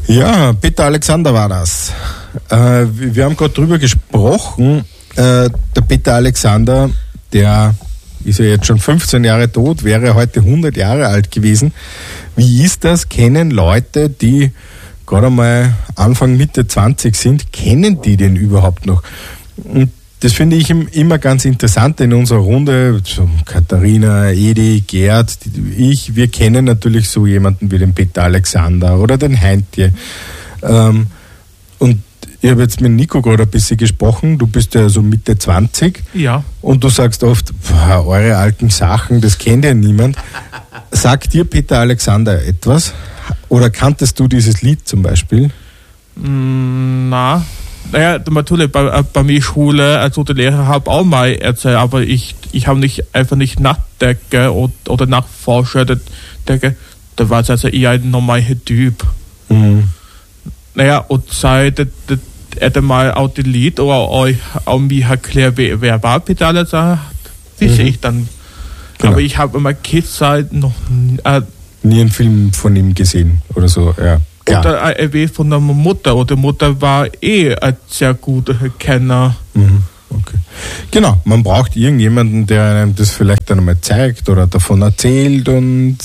Ja, Peter Alexander war das. Wir haben gerade drüber gesprochen. Der Peter Alexander, der ist ja jetzt schon 15 Jahre tot, wäre heute 100 Jahre alt gewesen. Wie ist das? Kennen Leute, die gerade mal Anfang, Mitte 20 sind, kennen die den überhaupt noch? Und das finde ich immer ganz interessant in unserer Runde. So Katharina, Edi, Gerd, wir kennen natürlich so jemanden wie den Peter Alexander oder den Heintje. Und ich habe jetzt mit Nico gerade ein bisschen gesprochen. Du bist ja so Mitte 20. Ja. Und du sagst oft, eure alten Sachen, das kennt ja niemand. Sagt dir Peter Alexander etwas? Oder kanntest du dieses Lied zum Beispiel? Na. Naja, natürlich bei mir Schule, also der Lehrer hat auch mal erzählt, aber ich habe einfach nicht nachdenken oder nachforschen. Der war also eher ein normaler Typ. Mhm. Naja, und seit er mal auch das Lied oder euch auch mir erklärt, wer war Peter Alexander, wisse ich dann. Genau. Aber ich habe immer Kids-Zeit noch nie einen Film von ihm gesehen oder so, ja. Oder ein von der Mutter. Oder Mutter war ein sehr guter Kenner. Mhm. Okay. Genau, man braucht irgendjemanden, der einem das vielleicht dann einmal zeigt oder davon erzählt und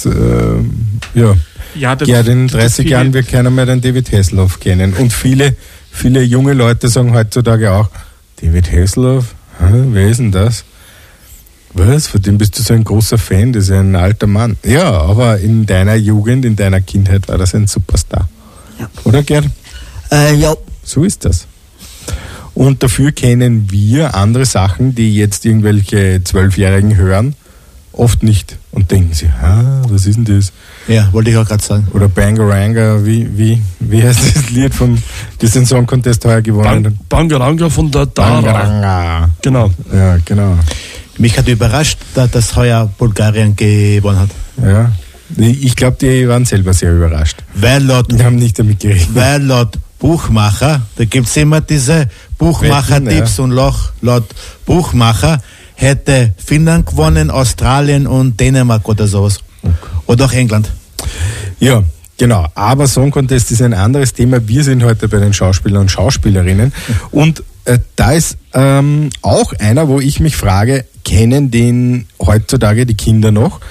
Gerd, in 30 Jahren wird keiner mehr den David Hasselhoff kennen. Und viele junge Leute sagen heutzutage auch, David Hasselhoff? Wer ist denn das? Was? Von dem bist du so ein großer Fan? Das ist ja ein alter Mann. Ja, aber in deiner Jugend, in deiner Kindheit war das ein Superstar. Ja. Oder, Gerd? Ja. So ist das. Und dafür kennen wir andere Sachen, die jetzt irgendwelche 12-Jährigen hören, oft nicht. Und denken sie, was ist denn das? Ja, wollte ich auch gerade sagen. Oder Bangaranga, wie heißt das Lied das den Song Contest heuer gewonnen hat? Bangaranga von der Dara. Bangaranga. Genau. Ja, genau. Mich hat überrascht, dass heuer Bulgarien gewonnen hat. Ja, ich glaube, die waren selber sehr überrascht. Die haben nicht damit gerechnet. Weil laut Buchmacher, da gibt es immer diese Buchmacher-Tipps und laut Buchmacher hätte Finnland gewonnen, Australien und Dänemark oder sowas. Okay. Oder auch England. Ja, genau. Aber Song Contest ist ein anderes Thema. Wir sind heute bei den Schauspielern und Schauspielerinnen. Und da ist auch einer, wo ich mich frage, kennen den heutzutage die Kinder noch?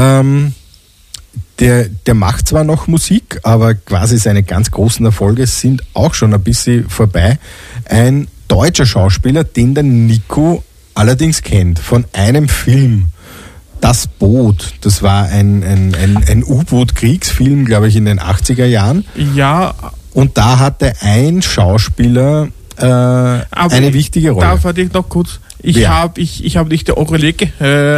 Der macht zwar noch Musik, aber quasi seine ganz großen Erfolge sind auch schon ein bisschen vorbei. Ein deutscher Schauspieler, den der Nico allerdings kennt, von einem Film. Das Boot, das war ein U-Boot-Kriegsfilm, glaube ich, in den 80er Jahren. Ja. Und da hatte ein Schauspieler eine wichtige Rolle. Da warte ich noch kurz. Ich habe nicht der Original,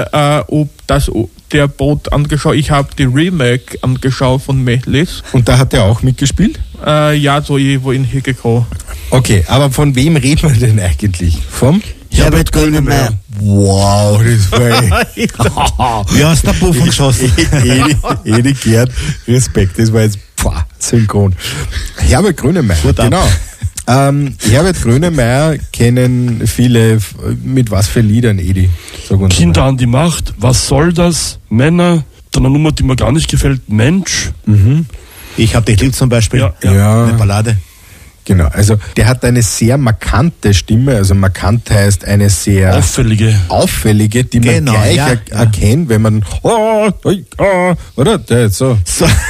der Boot angeschaut. Ich habe die Remake angeschaut von Mehlis. Und da hat er auch mitgespielt? Ja, so irgendwo in Hegeko. Okay, aber von wem reden wir denn eigentlich? Vom Herbert Grönemeyer. Wow, das war Wie hast du da Puffen geschossen? Edi Gerd, Respekt, das war jetzt synchron. Herbert Grönemeyer, genau. Herbert Grönemeyer kennen viele, mit was für Liedern, Edi? Kinder an die Macht, was soll das? Männer, dann eine Nummer, die mir gar nicht gefällt, Mensch. Mhm. Ich hab dich lieb zum Beispiel, ja. Eine Ballade. Genau, also der hat eine sehr markante Stimme, also markant heißt eine sehr auffällige, die man gleich erkennt, wenn man oder? Der ist so.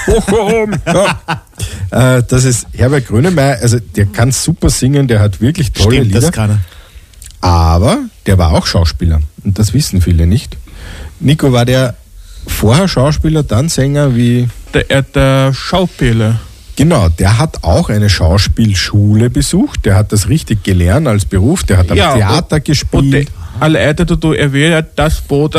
Das ist Herbert Grönemeyer, also der kann super singen, der hat wirklich tolle Lieder. Das kann er. Aber der war auch Schauspieler und das wissen viele nicht. Nico, war der vorher Schauspieler, dann Sänger wie? Der Schauspieler. Genau, der hat auch eine Schauspielschule besucht, der hat das richtig gelernt als Beruf, der hat am Theater gespielt. Alle du erwähnt, das Boot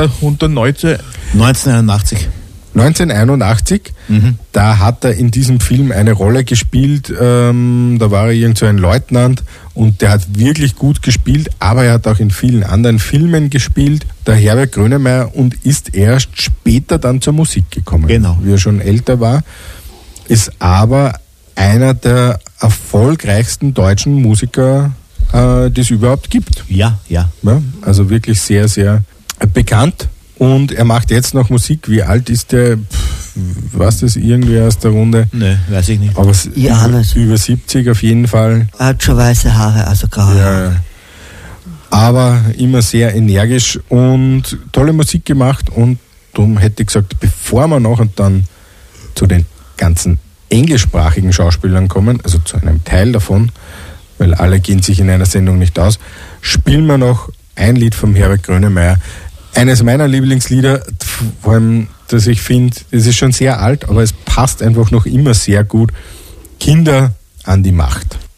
1981. 1981, da hat er in diesem Film eine Rolle gespielt, da war er irgend so ein Leutnant und der hat wirklich gut gespielt, aber er hat auch in vielen anderen Filmen gespielt, der Herbert Grönemeyer, und ist erst später dann zur Musik gekommen, wie er schon älter war. Ist aber einer der erfolgreichsten deutschen Musiker, die es überhaupt gibt. Ja. Also wirklich sehr, sehr bekannt. Und er macht jetzt noch Musik. Wie alt ist der? Weiß das irgendwer aus der Runde? Nö, weiß ich nicht. Aber Ja, nicht. über 70 auf jeden Fall. Er hat schon weiße Haare, also graue Haare. Ja. Aber immer sehr energisch und tolle Musik gemacht. Und darum hätte ich gesagt, bevor wir noch und dann zu den ganzen englischsprachigen Schauspielern kommen, also zu einem Teil davon, weil alle gehen sich in einer Sendung nicht aus, spielen wir noch ein Lied vom Herbert Grönemeyer. Eines meiner Lieblingslieder, vor allem, das ich finde, es ist schon sehr alt, aber es passt einfach noch immer sehr gut. Kinder an die Macht.